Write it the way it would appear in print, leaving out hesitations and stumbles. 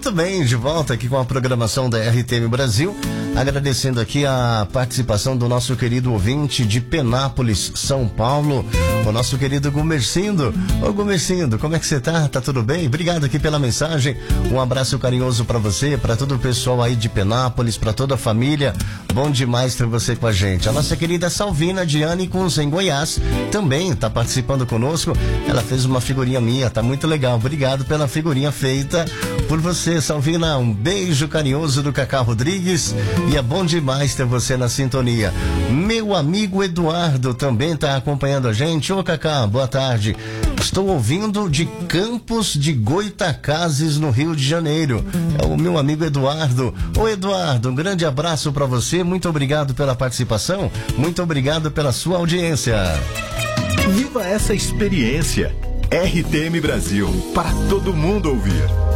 Muito bem, de volta aqui com a programação da RTM Brasil, agradecendo aqui a participação do nosso querido ouvinte de Penápolis, São Paulo, o nosso querido Gumercindo. Ô Gumercindo, como é que você tá? Tá tudo bem? Obrigado aqui pela mensagem, um abraço carinhoso pra você, pra todo o pessoal aí de Penápolis, pra toda a família, bom demais ter você com a gente. A nossa querida Salvina Diane Kunz, em Goiás, também tá participando conosco, ela fez uma figurinha minha, tá muito legal, obrigado pela figurinha feita por você, Salvina, um beijo carinhoso do Cacá Rodrigues, e é bom demais ter você na sintonia. Meu amigo Eduardo também tá acompanhando a gente. Ô Cacá, boa tarde. Estou ouvindo de Campos de Goitacazes, no Rio de Janeiro. É o meu amigo Eduardo. Ô Eduardo, um grande abraço para você, muito obrigado pela participação, muito obrigado pela sua audiência. Viva essa experiência. RTM Brasil, para todo mundo ouvir.